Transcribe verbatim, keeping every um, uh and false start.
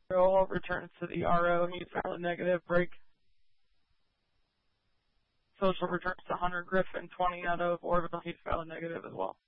All returns to the R O. He's valid negative. Break. Social returns to Hunter Griffin, twenty out of orbital. He's valid negative as well.